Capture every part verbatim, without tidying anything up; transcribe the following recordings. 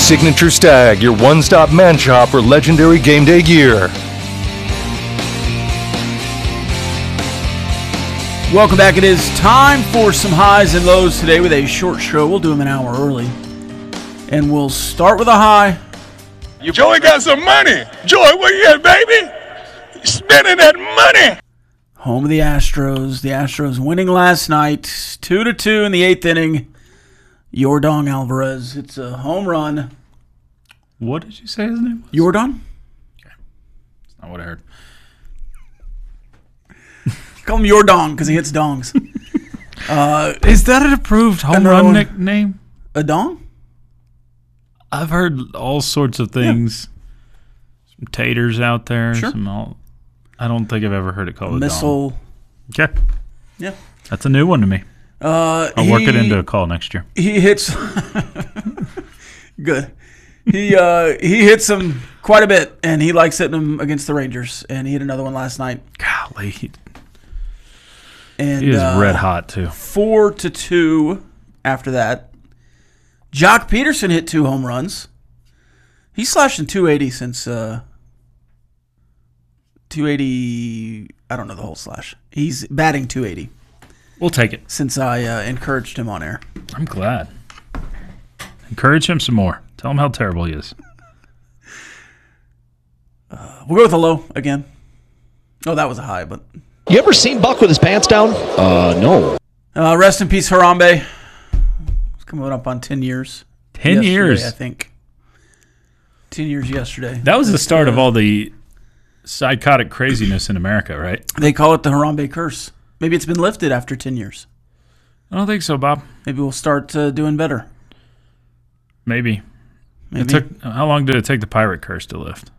Signature Stag, your one-stop man shop for legendary game day gear. Welcome back. It is time for some highs and lows today with a short show. We'll do them an hour early. And we'll start with a high. Joey got some money. Joey, where you at, baby? Spending that money. Home of the Astros. The Astros winning last night. Two to two in the eighth inning. Yordan Alvarez. It's a home run. What did you say his name was? Yordan? Okay. That's not what I heard. Call him Yordan because he hits dongs. uh, Is that an approved home run nickname? A dong? I've heard all sorts of things. Yeah. Some taters out there. Sure. Some all, I don't think I've ever heard it called Missile. a dong. Okay. Yeah. That's a new one to me. Uh, I'll he, work it into a call next year. He hits. Good. He uh, he hits them quite a bit, and he likes hitting them against the Rangers. And he hit another one last night. Golly. He, and, he is uh, red hot, too. Four to two after that. Jock Peterson hit two home runs. He's slashing two eighty since uh, two eighty. I don't know the whole slash. He's batting two eighty. We'll take it. Since I uh, encouraged him on air. I'm glad. Encourage him some more. Tell him how terrible he is. Uh, we'll go with a low again. Oh, that was a high, but... You ever seen Buck with his pants down? Uh, no. Uh, rest in peace, Harambe. It's coming up on ten years. ten years? I think. ten years yesterday. That was the start uh, of all the psychotic craziness in America, right? They call it the Harambe curse. Maybe it's been lifted after ten years. I don't think so, Bob. Maybe we'll start uh, doing better. Maybe. Maybe. It took, how long did it take the pirate curse to lift?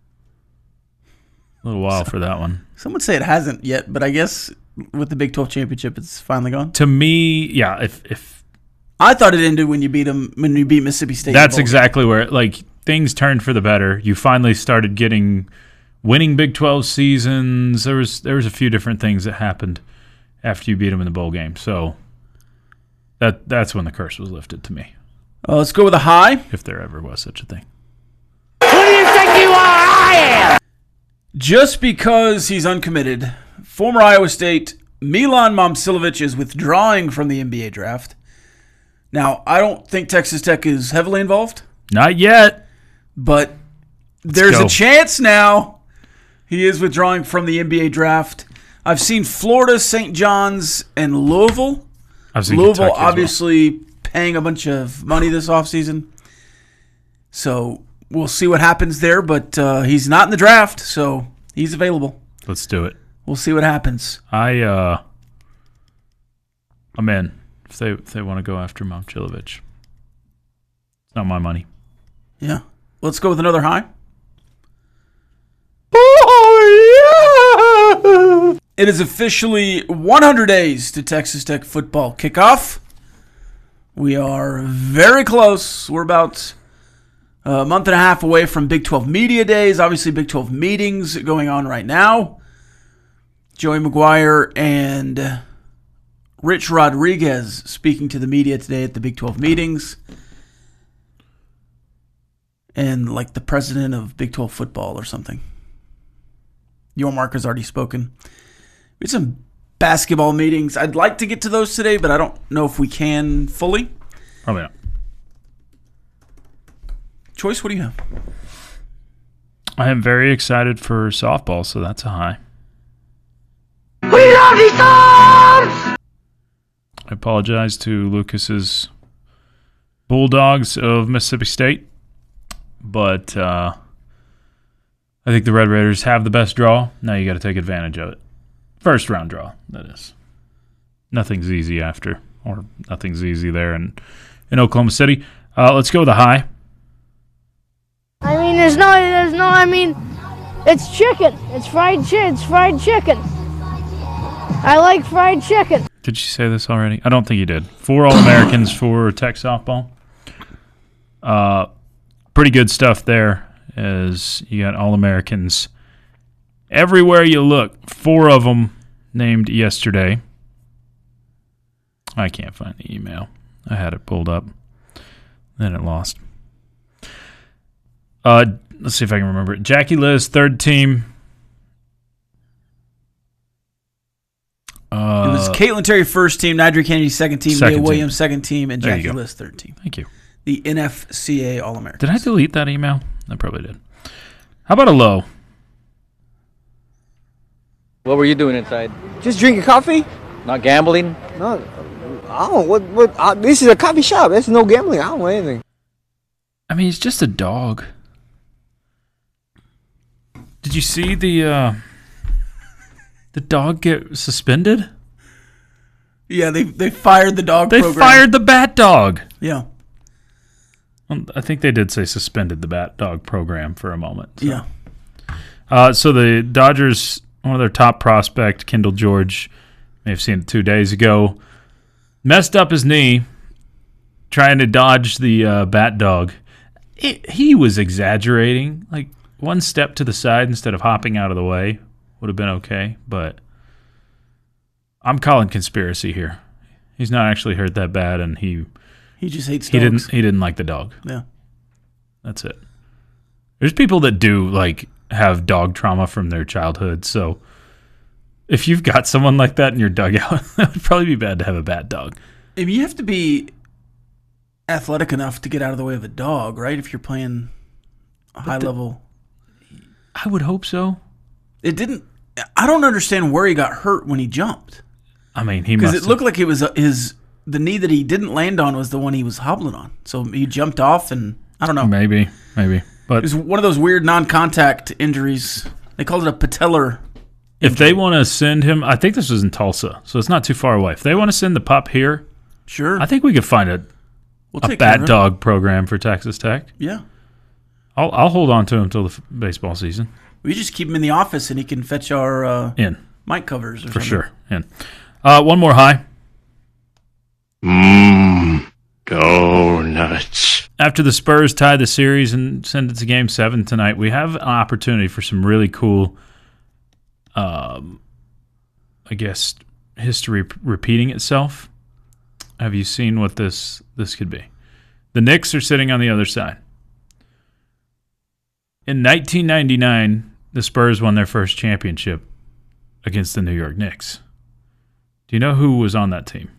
A little while so, for that one. Some would say it hasn't yet, but I guess with the Big twelve championship, it's finally gone. To me, yeah. If if I thought it ended when you beat them, when you beat Mississippi State. That's exactly where like things turned for the better. You finally started getting winning Big twelve seasons. There was there was a few different things that happened after you beat them in the bowl game. So that that's when the curse was lifted to me. Uh, let's go with a high. If there ever was such a thing. Who do you think you are? I am. Just because he's uncommitted, former Iowa State Milan Momcilovic is withdrawing from the N B A draft. Now, I don't think Texas Tech is heavily involved. Not yet. But there's a chance now he is withdrawing from the N B A draft. I've seen Florida, Saint John's, and Louisville. I've seen Louisville Kentucky obviously well. paying a bunch of money this offseason. So we'll see what happens there, but uh, he's not in the draft, so he's available. Let's do it. We'll see what happens. I, uh, I'm in if they if they want to go after Momcilovic. It's not my money. Yeah. Let's go with another high. Oh, yeah! It is officially one hundred days to Texas Tech football kickoff. We are very close. We're about a month and a half away from Big twelve Media Days. Obviously, Big twelve meetings going on right now. Joey McGuire and Rich Rodriguez speaking to the media today at the Big twelve meetings. And like the president of Big twelve football or something. Yormark has already spoken. We had some basketball meetings. I'd like to get to those today, but I don't know if we can fully. Probably not. Choice, what do you have? I am very excited for softball, so that's a high. We love you, Storms! I apologize to Lucas's Bulldogs of Mississippi State, but uh, I think the Red Raiders have the best draw. Now you got to take advantage of it. First round draw, that is. Nothing's easy after, or nothing's easy there in, in Oklahoma City. Uh, let's go with a high. I mean, there's no, there's no, I mean, it's chicken. It's fried chicken. It's fried chicken. I like fried chicken. Did you say this already? I don't think you did. Four All-Americans for Tech softball. Uh, pretty good stuff there, as you got All-Americans everywhere you look. Four of them named yesterday. I can't find the email. I had it pulled up. Then it lost. Uh, let's see if I can remember it. Jackie Liz, third team. Uh, it was Caitlin Terry, first team, Nigel Kennedy, second team, Second Mia team. Williams, second team, and There you Jackie go. Liz, third team. Thank you. The N F C A All-American. Did I delete that email? I probably did. How about a low? What were you doing inside? Just drinking coffee? Not gambling? No, I don't. What? What? Uh, this is a coffee shop. There's no gambling. I don't know anything. I mean, he's just a dog. Did you see the uh, the dog get suspended? Yeah, they they fired the dog They program. fired the bat dog. Yeah. Well, I think they did say suspended the bat dog program for a moment. So. Yeah. Uh, so the Dodgers, one of their top prospect, Kendall George, may have seen it two days ago, messed up his knee trying to dodge the uh, bat dog. It, he was exaggerating. Like, one step to the side instead of hopping out of the way would have been okay, but I'm calling conspiracy here. He's not actually hurt that bad, and he He just hates he dogs. didn't he didn't like the dog. Yeah. That's it. There's people that do like have dog trauma from their childhood, so if you've got someone like that in your dugout, that would probably be bad to have a bat dog. I mean, you have to be athletic enough to get out of the way of a dog, right? If you're playing a high the- level. I would hope so. It didn't. I don't understand where he got hurt when he jumped. I mean, he Because must it looked like it was uh, his the knee that he didn't land on was the one he was hobbling on. So he jumped off, and I don't know. maybe, maybe. It But was one of those weird non-contact injuries. They called it a patellar. if they want to send him, I think this was in Tulsa, so it's not too far away. If they want to send the pup here, Sure, I think we could find a, we'll a take care of bat it. dog program for Texas Tech. Yeah, I'll I'll hold on to him until the f- baseball season. we just keep him in the office, and he can fetch our uh, In mic covers or for something. sure. In. Uh, one more high. Mmm, donuts. After the Spurs tie the series and send it to Game Seven tonight, we have an opportunity for some really cool, um, I guess, history p- repeating itself. Have you seen what this this could be? The Knicks are sitting on the other side. In nineteen ninety-nine, the Spurs won their first championship against the New York Knicks. Do you know who was on that team?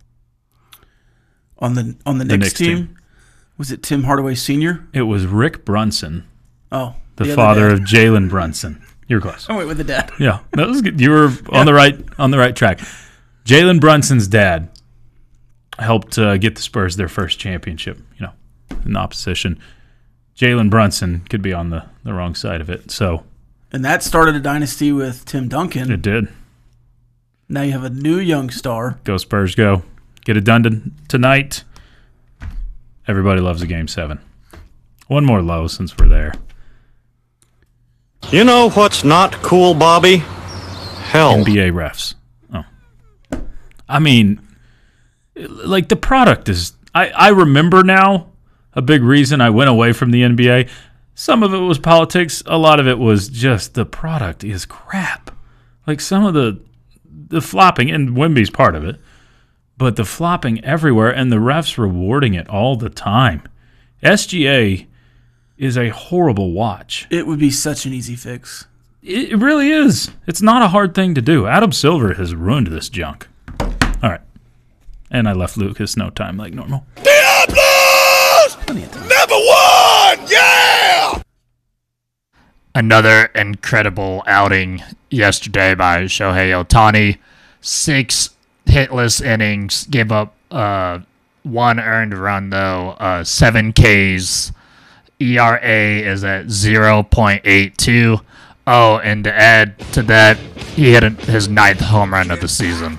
On the on the, The Knicks, Knicks team, team. was it Tim Hardaway Senior? It was Rick Brunson, Oh, the, other father dad. of Jalen Brunson. You're close. I went with the dad. Yeah, that was good. You were on the right on the right track. Jalen Brunson's dad helped uh, get the Spurs their first championship. You know, in the opposition, Jalen Brunson could be on the, the wrong side of it. So And that started a dynasty with Tim Duncan. it did. Now you have a new young star. Go Spurs, go! Get it done to, tonight. Everybody loves a game seven. One more low since we're there. You know what's not cool, Bobby? Hell. N B A refs. Oh, I mean, like the product is. I I remember now a big reason I went away from the N B A. Some of it was politics. A lot of it was just the product is crap. Like some of the the flopping, and Wemby's part of it, but the flopping everywhere and the refs rewarding it all the time. S G A is a horrible watch. It would be such an easy fix. It it really is. It's not a hard thing to do. Adam Silver has ruined this junk. All right. And I left Lucas no time like normal. Diablos! Number one! Yeah! Another incredible outing yesterday by Shohei Ohtani. Six hitless innings, gave up uh, one earned run, though, uh, seven Ks. E R A is at zero point eight two. Oh, and to add to that, he hit a, his ninth home run of the season.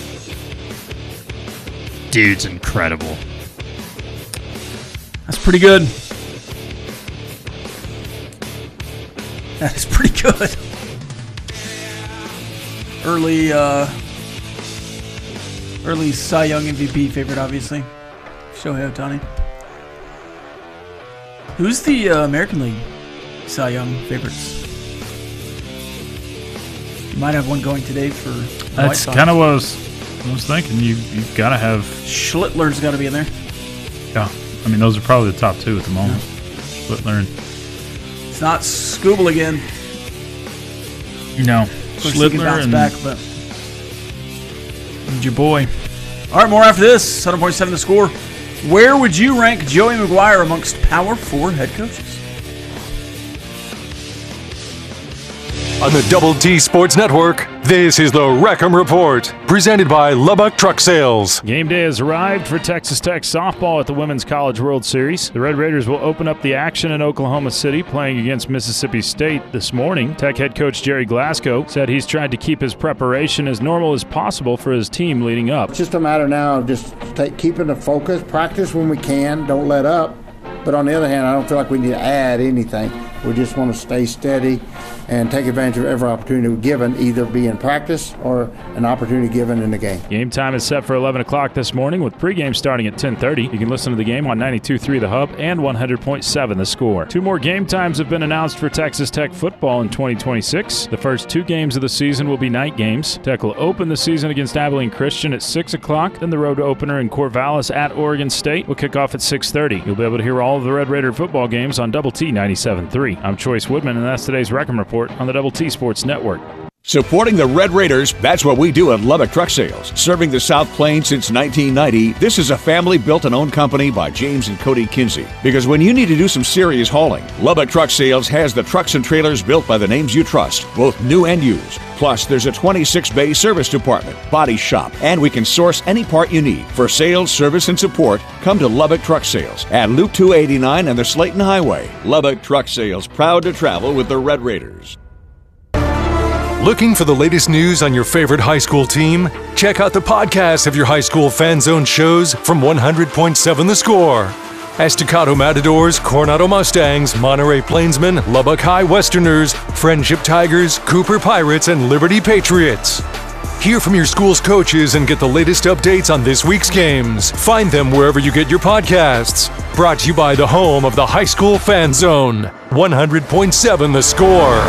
Dude's incredible. That's pretty good. That is pretty good. Early, uh, early Cy Young M V P favorite, obviously. Shohei Ohtani. Who's the uh, American League Cy Young favorites? You might have one going today for the White That's Sox. kind of what I was, I was thinking. You, you've got to have... Schlittler's got to be in there. Yeah. I mean, those are probably the top two at the moment. Whitler and It's not Scooble again. No. Of course, he can bounce and back, but and your boy. All right, more after this. seven point seven The Score. Where would you rank Joey McGuire amongst Power Four head coaches? On the Double T Sports Network, this is the Wreckham Report, presented by Lubbock Truck Sales. Game day has arrived for Texas Tech softball at the Women's College World Series. The Red Raiders will open up the action in Oklahoma City, playing against Mississippi State this morning. Tech head coach Jerry Glasgow said he's tried to keep his preparation as normal as possible for his team leading up. It's just a matter now of just take, keeping the focus, practice when we can, don't let up. But on the other hand, I don't feel like we need to add anything. We just want to stay steady and take advantage of every opportunity we're given, either be in practice or an opportunity given in the game. Game time is set for eleven o'clock this morning with pregame starting at ten thirty. You can listen to the game on ninety-two point three The Hub and one hundred point seven The Score. Two more game times have been announced for Texas Tech football in twenty twenty-six. The first two games of the season will be night games. Tech will open the season against Abilene Christian at six o'clock. Then the road opener in Corvallis at Oregon State will kick off at six thirty. You'll be able to hear all of the Red Raider football games on Double T ninety-seven point three. I'm Choice Woodman, and that's today's Wreckham Report on the Double T Sports Network. Supporting the Red Raiders, that's what we do at Lubbock Truck Sales. Serving the South Plains since nineteen ninety, this is a family-built and owned company by James and Cody Kinsey. Because when you need to do some serious hauling, Lubbock Truck Sales has the trucks and trailers built by the names you trust, both new and used. Plus, there's a twenty-six bay service department, body shop, and we can source any part you need. For sales, service, and support, come to Lubbock Truck Sales at Loop two eighty-nine and the Slayton Highway. Lubbock Truck Sales, proud to travel with the Red Raiders. Looking for the latest news on your favorite high school team? Check out the podcast of your high school fan zone shows from one hundred point seven The Score. Estacado Matadors, Coronado Mustangs, Monterey Plainsmen, Lubbock High Westerners, Friendship Tigers, Cooper Pirates, and Liberty Patriots. Hear from your school's coaches and get the latest updates on this week's games. Find them wherever you get your podcasts. Brought to you by the home of the high school fan zone, one hundred point seven The Score.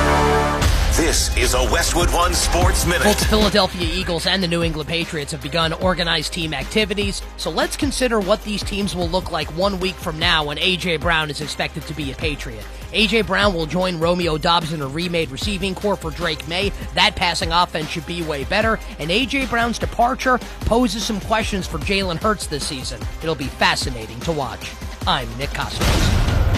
This is a Westwood One Sports Minute. Both the Philadelphia Eagles and the New England Patriots have begun organized team activities, so let's consider what these teams will look like one week from now when A J. Brown is expected to be a Patriot. A J. Brown will join Romeo Doubs in a remade receiving corps for Drake May. That passing offense should be way better, and A J. Brown's departure poses some questions for Jalen Hurts this season. It'll be fascinating to watch. I'm Nick Kostos.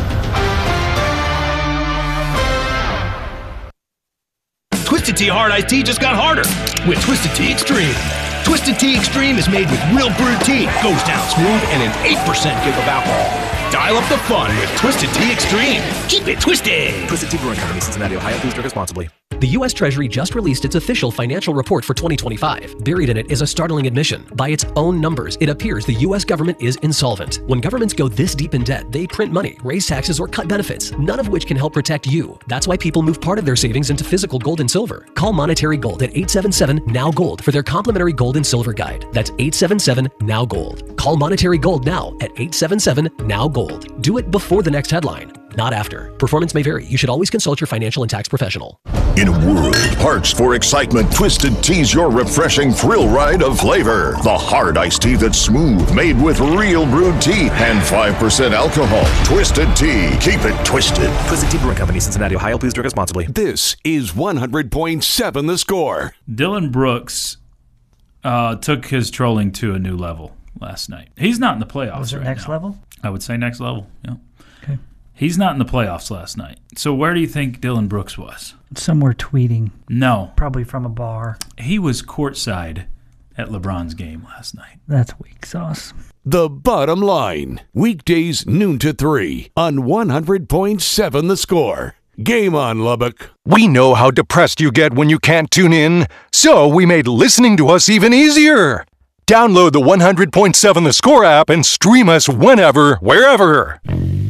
Twisted Tea Hard Iced Tea just got harder with Twisted Tea Extreme. Twisted Tea Extreme is made with real brewed tea, goes down smooth, and an eight percent give of alcohol. Dial up the fun with Twisted Tea Extreme. Keep it twisted. Twisted Tea Brewing Company, Cincinnati, Ohio. Please drink responsibly. The U S Treasury just released its official financial report for twenty twenty-five. Buried in it is a startling admission. By its own numbers, it appears the U S government is insolvent. When governments go this deep in debt, they print money, raise taxes, or cut benefits, none of which can help protect you. That's why people move part of their savings into physical gold and silver. Call Monetary Gold at eight seven seven, N O W, GOLD for their complimentary gold and silver guide. That's eight seven seven, N O W, GOLD. Call Monetary Gold now at eight seven seven, N O W, GOLD. Do it before the next headline, not after. Performance may vary. You should always consult your financial and tax professional. In a world parched for excitement, Twisted Tea's your refreshing thrill ride of flavor. The hard iced tea that's smooth, made with real brewed tea and five percent alcohol. Twisted Tea. Keep it twisted. Twisted Tea Brewing Company, Cincinnati, Ohio. Please drink responsibly. This is one hundred point seven The Score. Dylan Brooks uh, took his trolling to a new level last night. He's not in the playoffs Was it right next now. level? I would say next level, yeah. Okay. He's not in the playoffs last night. So where do you think Dylan Brooks was? Somewhere tweeting. No. Probably from a bar. He was courtside at LeBron's game last night. That's weak sauce. The Bottom Line. Weekdays noon to three on one hundred point seven The Score. Game on, Lubbock. We know how depressed you get when you can't tune in, so we made listening to us even easier. Download the one hundred point seven The Score app and stream us whenever, wherever.